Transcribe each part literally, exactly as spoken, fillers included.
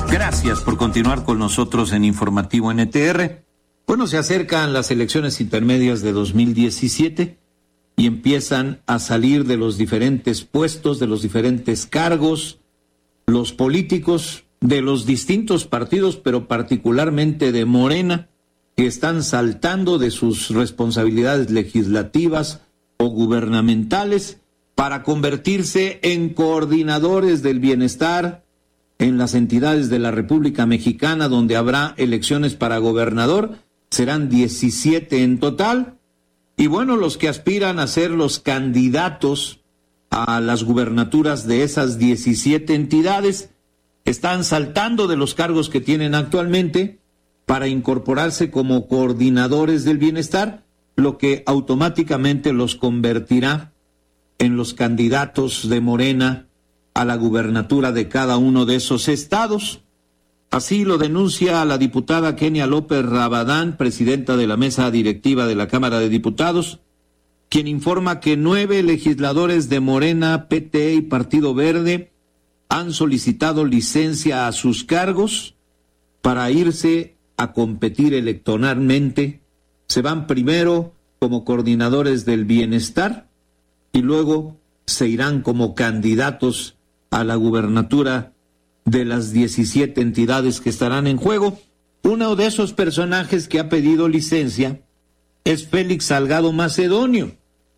Gracias por continuar con nosotros en Informativo N T R. Bueno, se acercan las elecciones intermedias de dos mil diecisiete y empiezan a salir de los diferentes puestos, de los diferentes cargos, los políticos de los distintos partidos, pero particularmente de Morena, que están saltando de sus responsabilidades legislativas o gubernamentales para convertirse en coordinadores del bienestar en las entidades de la República Mexicana, donde habrá elecciones para gobernador. Serán diecisiete en total. Y bueno, los que aspiran a ser los candidatos a las gubernaturas de esas diecisiete entidades están saltando de los cargos que tienen actualmente para incorporarse como coordinadores del bienestar, lo que automáticamente los convertirá en los candidatos de Morena a la gubernatura de cada uno de esos estados. Así lo denuncia la diputada Kenia López Rabadán, presidenta de la mesa directiva de la Cámara de Diputados, quien informa que nueve legisladores de Morena, P T y Partido Verde han solicitado licencia a sus cargos para irse a competir electoralmente. Se van primero como coordinadores del bienestar y luego se irán como candidatos a la gubernatura de las diecisiete entidades que estarán en juego. Uno de esos personajes que ha pedido licencia es Félix Salgado Macedonio.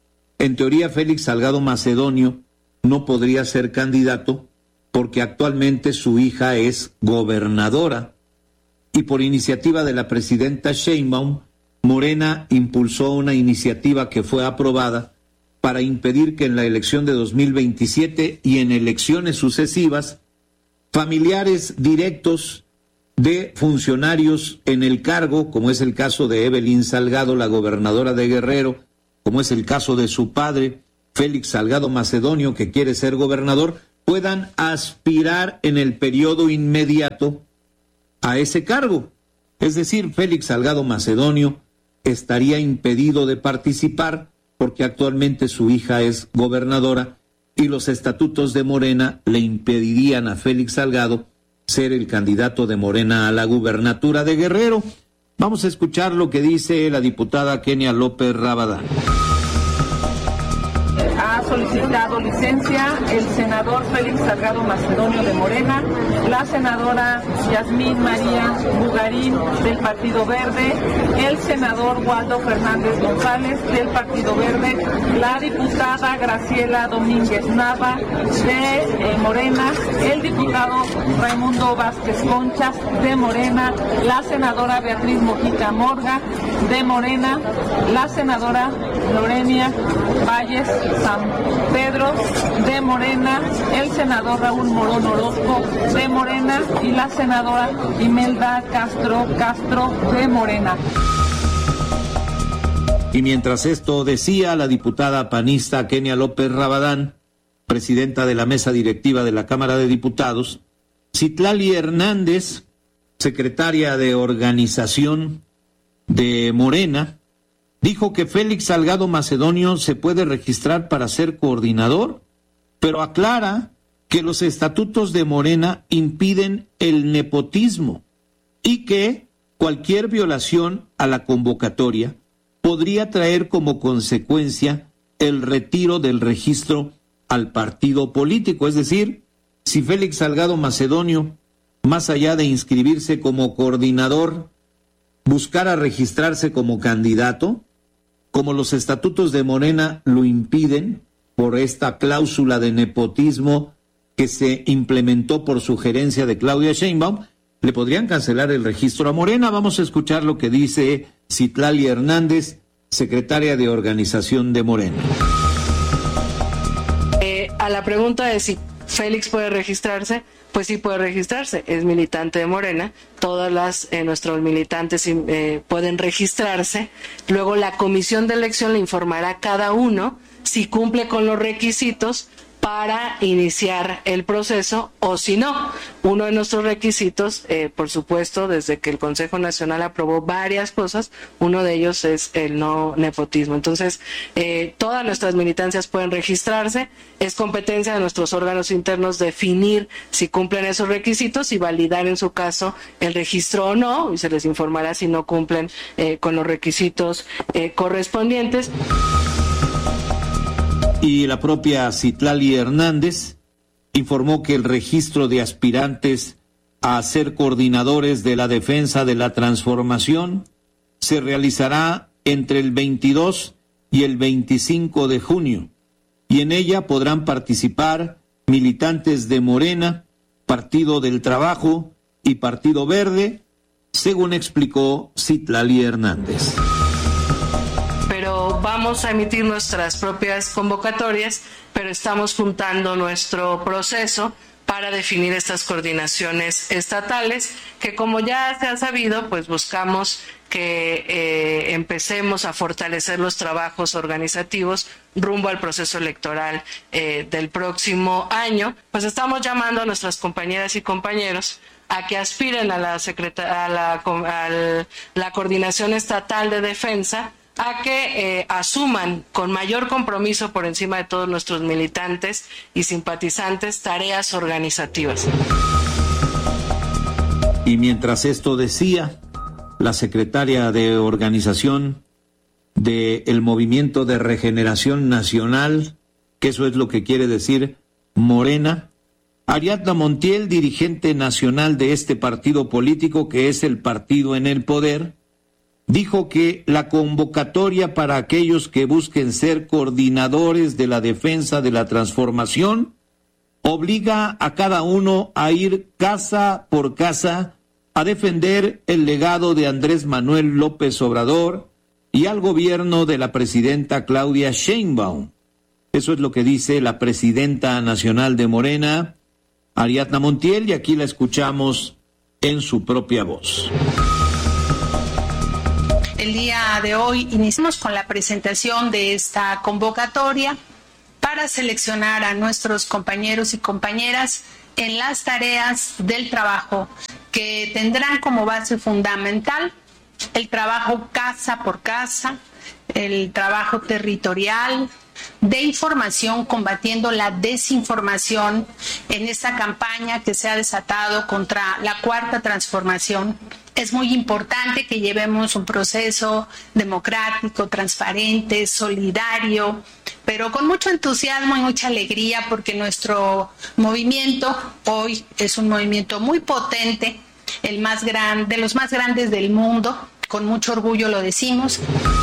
En teoría, Félix Salgado Macedonio no podría ser candidato porque actualmente su hija es gobernadora y por iniciativa de la presidenta Sheinbaum, Morena impulsó una iniciativa que fue aprobada para impedir que en la elección de dos mil veintisiete y en elecciones sucesivas, familiares directos de funcionarios en el cargo, como es el caso de Evelyn Salgado, la gobernadora de Guerrero, como es el caso de su padre, Félix Salgado Macedonio, que quiere ser gobernador, puedan aspirar en el periodo inmediato a ese cargo. Es decir, Félix Salgado Macedonio estaría impedido de participar porque actualmente su hija es gobernadora y los estatutos de Morena le impedirían a Félix Salgado ser el candidato de Morena a la gubernatura de Guerrero. Vamos a escuchar lo que dice la diputada Kenia López Rabadán. Ha solicitado licencia el senador Félix Salgado Macedonio de Morena, la senadora Yasmín María Bugarín del Partido Verde, el senador Waldo Fernández González del Partido Verde, la diputada Graciela Domínguez Nava de eh, Morena, el diputado Raimundo Vázquez Conchas de Morena, la senadora Beatriz Mojica Morga de Morena, la senadora Lorenia Valles San Pedro de Morena, el senador Raúl Morón Orozco de Morena y la senadora Imelda Castro Castro de Morena. Y mientras esto decía la diputada panista Kenia López Rabadán, presidenta de la mesa directiva de la Cámara de Diputados, Citlali Hernández, secretaria de organización de Morena, dijo que Félix Salgado Macedonio se puede registrar para ser coordinador, pero aclara que los estatutos de Morena impiden el nepotismo y que cualquier violación a la convocatoria podría traer como consecuencia el retiro del registro al partido político. Es decir, si Félix Salgado Macedonio, más allá de inscribirse como coordinador, buscara registrarse como candidato, como los estatutos de Morena lo impiden por esta cláusula de nepotismo que se implementó por sugerencia de Claudia Sheinbaum, le podrían cancelar el registro a Morena. Vamos a escuchar lo que dice Citlali Hernández, secretaria de organización de Morena. Eh, a la pregunta de si Félix puede registrarse, pues sí puede registrarse, es militante de Morena, todas las eh, nuestros militantes eh, pueden registrarse, luego la comisión de elección le informará a cada uno si cumple con los requisitos para iniciar el proceso, o si no, uno de nuestros requisitos, eh, por supuesto, desde que el Consejo Nacional aprobó varias cosas, uno de ellos es el no nepotismo. Entonces, eh, todas nuestras militancias pueden registrarse, es competencia de nuestros órganos internos definir si cumplen esos requisitos y validar en su caso el registro o no, y se les informará si no cumplen eh, con los requisitos eh, correspondientes. Y la propia Citlali Hernández informó que el registro de aspirantes a ser coordinadores de la defensa de la transformación se realizará entre el veintidós y el veinticinco de junio, y en ella podrán participar militantes de Morena, Partido del Trabajo y Partido Verde, según explicó Citlali Hernández. Pero vamos a emitir nuestras propias convocatorias, pero estamos juntando nuestro proceso para definir estas coordinaciones estatales, que como ya se ha sabido, pues buscamos que eh, empecemos a fortalecer los trabajos organizativos rumbo al proceso electoral eh, del próximo año. Pues estamos llamando a nuestras compañeras y compañeros a que aspiren a la, secreta- a la, a la Coordinación Estatal de Defensa, a que eh, asuman con mayor compromiso por encima de todos nuestros militantes y simpatizantes tareas organizativas. Y mientras esto decía, la secretaria de organización del Movimiento de Regeneración Nacional, que eso es lo que quiere decir Morena, Ariadna Montiel, dirigente nacional de este partido político que es el partido en el poder, dijo que la convocatoria para aquellos que busquen ser coordinadores de la defensa de la transformación obliga a cada uno a ir casa por casa a defender el legado de Andrés Manuel López Obrador y al gobierno de la presidenta Claudia Sheinbaum. Eso es lo que dice la presidenta nacional de Morena, Ariadna Montiel, y aquí la escuchamos en su propia voz. El día de hoy iniciamos con la presentación de esta convocatoria para seleccionar a nuestros compañeros y compañeras en las tareas del trabajo que tendrán como base fundamental el trabajo casa por casa, el trabajo territorial, de información, combatiendo la desinformación en esta campaña que se ha desatado contra la Cuarta Transformación. Es muy importante que llevemos un proceso democrático, transparente, solidario, pero con mucho entusiasmo y mucha alegría, porque nuestro movimiento hoy es un movimiento muy potente, el más grande, de los más grandes del mundo, con mucho orgullo lo decimos.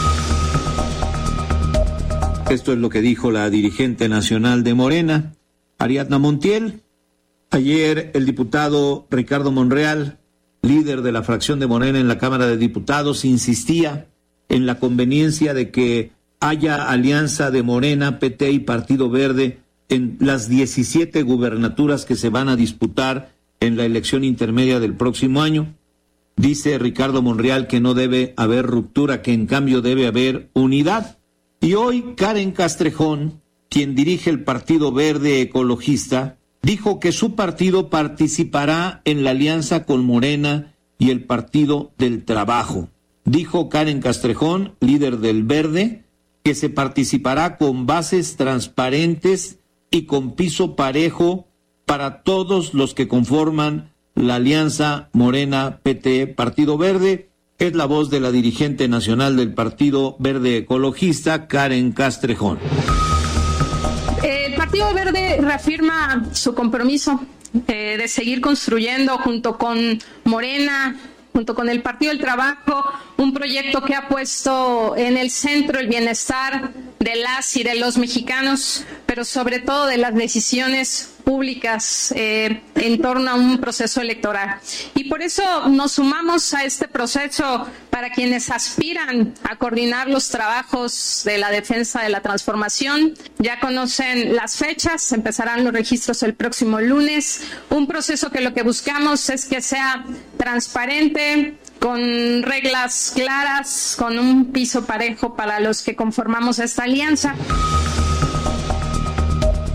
Esto es lo que dijo la dirigente nacional de Morena, Ariadna Montiel. Ayer el diputado Ricardo Monreal, líder de la fracción de Morena en la Cámara de Diputados, insistía en la conveniencia de que haya alianza de Morena, P T y Partido Verde en las diecisiete gubernaturas que se van a disputar en la elección intermedia del próximo año. Dice Ricardo Monreal que no debe haber ruptura, que en cambio debe haber unidad. Y hoy Karen Castrejón, quien dirige el Partido Verde Ecologista, dijo que su partido participará en la alianza con Morena y el Partido del Trabajo. Dijo Karen Castrejón, líder del Verde, que se participará con bases transparentes y con piso parejo para todos los que conforman la alianza Morena-P T Partido Verde. Es la voz de la dirigente nacional del Partido Verde Ecologista, Karen Castrejón. El Partido Verde reafirma su compromiso eh, de seguir construyendo junto con Morena, junto con el Partido del Trabajo, un proyecto que ha puesto en el centro el bienestar de las y de los mexicanos, pero sobre todo de las decisiones públicas eh, en torno a un proceso electoral. Y por eso nos sumamos a este proceso para quienes aspiran a coordinar los trabajos de la defensa de la transformación. Ya conocen las fechas, empezarán los registros el próximo lunes. Un proceso que lo que buscamos es que sea transparente, con reglas claras, con un piso parejo para los que conformamos esta alianza.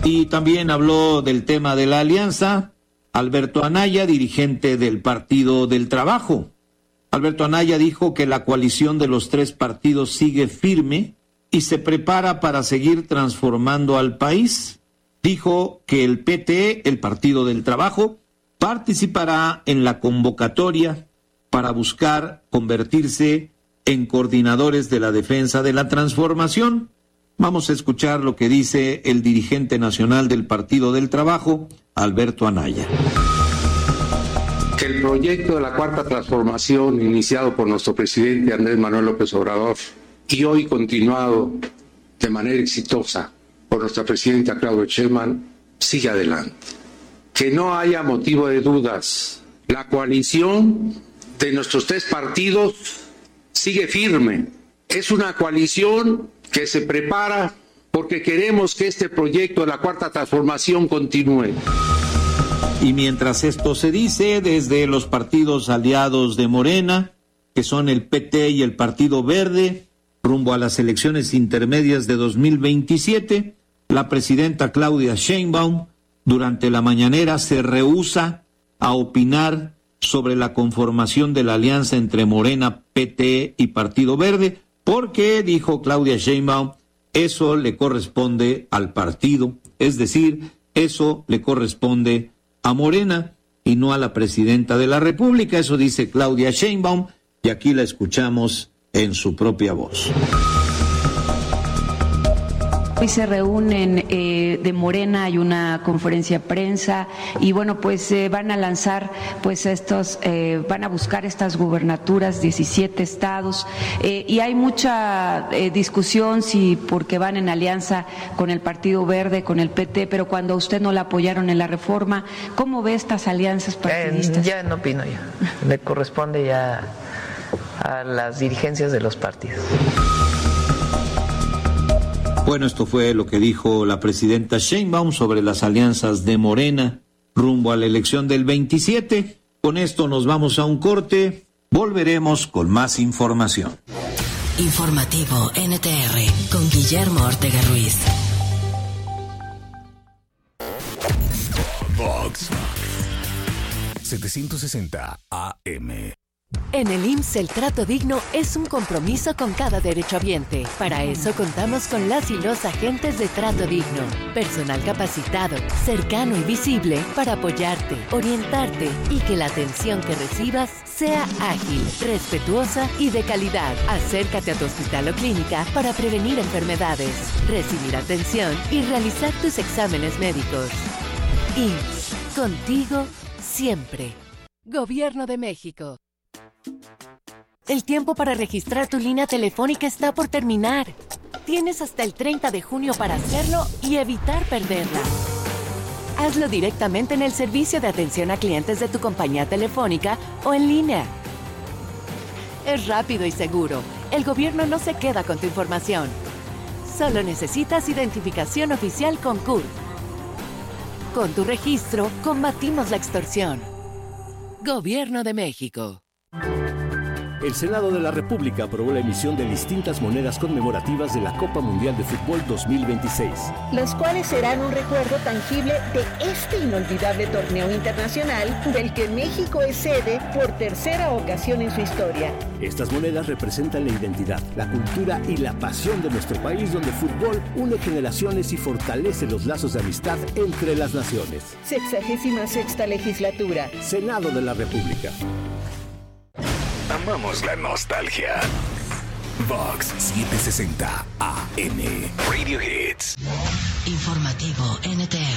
Y también habló del tema de la alianza Alberto Anaya, dirigente del Partido del Trabajo. Alberto Anaya dijo que la coalición de los tres partidos sigue firme y se prepara para seguir transformando al país. Dijo que el P T, el Partido del Trabajo, participará en la convocatoria para buscar convertirse en coordinadores de la defensa de la transformación. Vamos a escuchar lo que dice el dirigente nacional del Partido del Trabajo, Alberto Anaya. Que el proyecto de la Cuarta Transformación, iniciado por nuestro presidente Andrés Manuel López Obrador y hoy continuado de manera exitosa por nuestra presidenta Claudia Sheinbaum, sigue adelante. Que no haya motivo de dudas. La coalición de nuestros tres partidos sigue firme. Es una coalición que se prepara porque queremos que este proyecto de la Cuarta Transformación continúe. Y mientras esto se dice, desde los partidos aliados de Morena, que son el P T y el Partido Verde, rumbo a las elecciones intermedias de dos mil veintisiete, la presidenta Claudia Sheinbaum, durante la mañanera, se rehúsa a opinar sobre la conformación de la alianza entre Morena, P T y Partido Verde, porque, dijo Claudia Sheinbaum, eso le corresponde al partido, es decir, eso le corresponde a Morena y no a la presidenta de la República. Eso dice Claudia Sheinbaum y aquí la escuchamos en su propia voz. Hoy se reúnen eh, de Morena, hay una conferencia de prensa y bueno, pues eh, van a lanzar pues estos, eh, van a buscar estas gubernaturas, diecisiete estados eh, y hay mucha eh, discusión si porque van en alianza con el Partido Verde, con el P T, pero cuando a usted no la apoyaron en la reforma, ¿cómo ve estas alianzas partidistas? Eh, ya no opino yo, le corresponde ya a las dirigencias de los partidos. Bueno, esto fue lo que dijo la presidenta Sheinbaum sobre las alianzas de Morena rumbo a la elección del veintisiete. Con esto nos vamos a un corte. Volveremos con más información. Informativo N T R con Guillermo Ortega Ruiz. Vox setecientos sesenta A M. En el I M S S el trato digno es un compromiso con cada derechohabiente. Para eso contamos con las y los agentes de Trato Digno. Personal capacitado, cercano y visible para apoyarte, orientarte y que la atención que recibas sea ágil, respetuosa y de calidad. Acércate a tu hospital o clínica para prevenir enfermedades, recibir atención y realizar tus exámenes médicos. I M S S, contigo siempre. Gobierno de México. El tiempo para registrar tu línea telefónica está por terminar. Tienes hasta el treinta de junio para hacerlo y evitar perderla. Hazlo directamente en el servicio de atención a clientes de tu compañía telefónica o en línea. Es rápido y seguro. El gobierno no se queda con tu información. Solo necesitas identificación oficial con C U R. Con tu registro, combatimos la extorsión. Gobierno de México. El Senado de la República aprobó la emisión de distintas monedas conmemorativas de la Copa Mundial de Fútbol dos mil veintiséis. Las cuales serán un recuerdo tangible de este inolvidable torneo internacional del que México es sede por tercera ocasión en su historia. Estas monedas representan la identidad, la cultura y la pasión de nuestro país, donde el fútbol une generaciones y fortalece los lazos de amistad entre las naciones. Sexagésima sexta legislatura. Senado de la República. Amamos la nostalgia. Vox setecientos sesenta A M. Radio Hits. Informativo N T R.